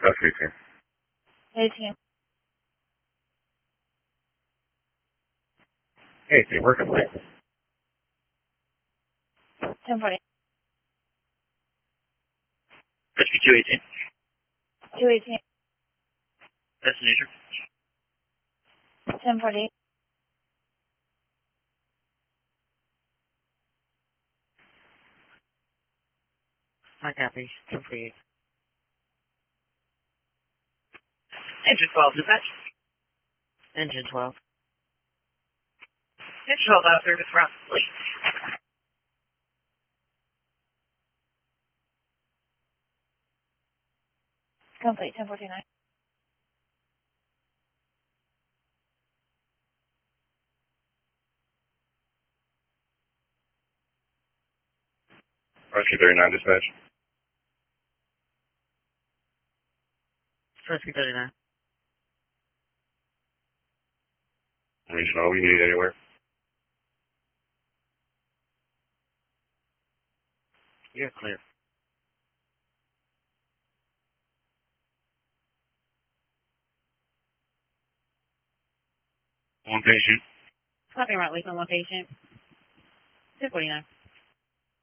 Rescue team. 18. Hey, team, working late. 1040. Rescue 218. 218. Destination. 1040. I copy. 248. Engine 12, dispatch. Engine 12. Engine 12 out of service route. Late. Complete. 1049. Rescue 39, dispatch. Rescue 39. Regional, we need anywhere. You're clear. One patient. Copy route, leave on one patient. 249.